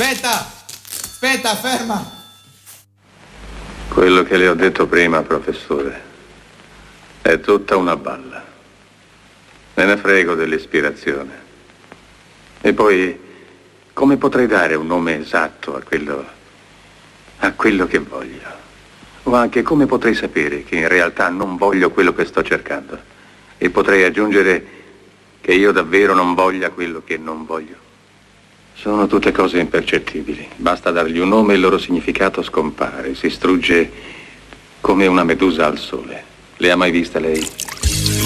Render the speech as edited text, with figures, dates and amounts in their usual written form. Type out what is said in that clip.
Aspetta, ferma! Quello che le ho detto prima, professore, è tutta una balla. Me ne frego dell'ispirazione. E poi, come potrei dare un nome esatto a quello che voglio? O anche come potrei sapere che in realtà non voglio quello che sto cercando? E potrei aggiungere che io davvero non voglia quello che non voglio? Sono tutte cose impercettibili. Basta dargli un nome e il loro significato scompare, si strugge come una medusa al sole. Le ha mai viste lei?